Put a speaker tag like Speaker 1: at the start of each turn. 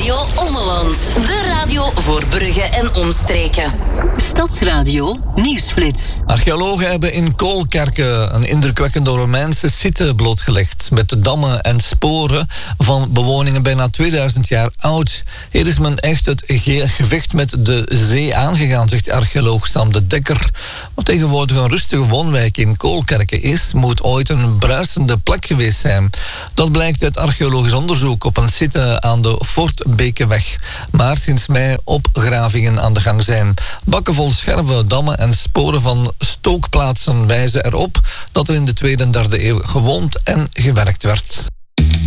Speaker 1: Radio Ommeland. De radio voor Brugge en omstreken. Stadsradio Nieuwsflits.
Speaker 2: Archeologen hebben in Koolkerke een indrukwekkende Romeinse site blootgelegd met dammen en sporen van bewoningen bijna 2000 jaar oud. Hier is men echt het gevecht met de zee aangegaan, zegt archeoloog Sam de Dekker. Wat tegenwoordig een rustige woonwijk in Koolkerke is, moet ooit een bruisende plek geweest zijn. Dat blijkt uit archeologisch onderzoek op een site aan de Fortbekeweg. Maar sinds mei opgravingen aan de gang zijn. Bakken vol scherven, dammen en sporen van stookplaatsen wijzen erop dat er in de 2e en 3e eeuw gewoond en gewerkt werd.